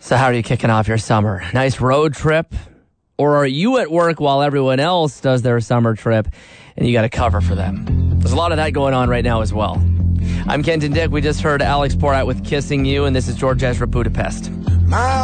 So how are you kicking off your summer? Nice road trip? Or are you at work while everyone else does their summer trip and you got to cover for them? There's a lot of that going on right now as well. I'm Kenton Dick. We just heard Alex Porat with Kissing You, and this is George Ezra Budapest.